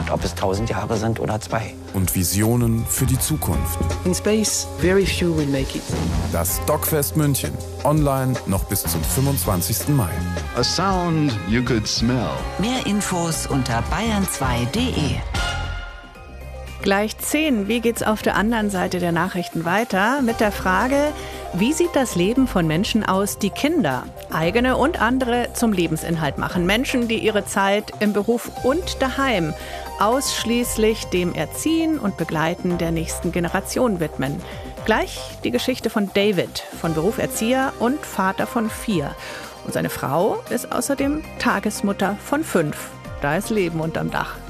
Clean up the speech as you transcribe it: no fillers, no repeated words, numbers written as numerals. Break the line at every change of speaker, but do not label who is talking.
Und ob es 1000 Jahre sind oder 2.
Und Visionen für die Zukunft.
In space, very few will make it.
Das DocFest München. Online noch bis zum 25. Mai.
A sound you could smell.
Mehr Infos unter bayern2.de.
Gleich 10. Wie geht's auf der anderen Seite der Nachrichten weiter? Mit der Frage, wie sieht das Leben von Menschen aus, die Kinder, eigene und andere, zum Lebensinhalt machen? Menschen, die ihre Zeit im Beruf und daheim ausschließlich dem Erziehen und Begleiten der nächsten Generation widmen. Gleich die Geschichte von David, von Beruf Erzieher und Vater von 4. Und seine Frau ist außerdem Tagesmutter von 5. Da ist Leben unterm Dach.